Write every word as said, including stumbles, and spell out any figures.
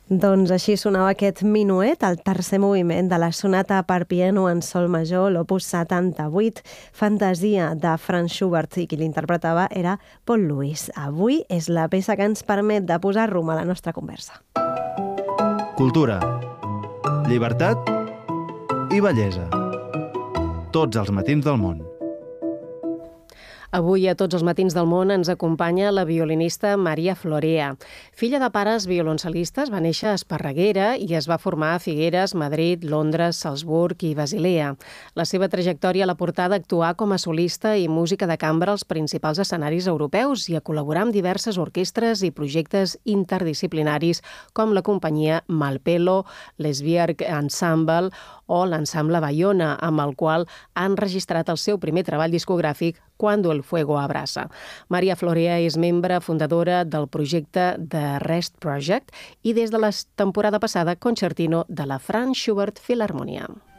Doncs així sonava aquest minuet, el tercer moviment de la sonata per piano en sol major, l'opus setanta-vuit, Fantasia de Franz Schubert, i qui l'interpretava era Paul Lewis. Avui és la peça que ens permet de posar rumb a la nostra conversa. Cultura, llibertat i bellesa. Tots els matins del món. Avui a Tots els matins del món ens acompanya la violinista Maria Florea. Filla de pares violoncel·listes, va néixer a Esparreguera i es va formar a Figueres, Madrid, Londres, Salzburg i Basilea. La seva trajectòria l'ha portada a actuar com a solista i música de cambra als principals escenaris europeus i a col·laborar amb diverses orquestres i projectes interdisciplinaris com la companyia Malpelo, l'Esbjerg Ensemble o l'Ensemble Bayona, amb el qual ha enregistrat el seu primer treball discogràfic Cuando el fuego abrasa. Maria Florea és membre fundadora del projecte The Rest Project i des de la temporada passada concertino de la Franz Schubert Philharmonia.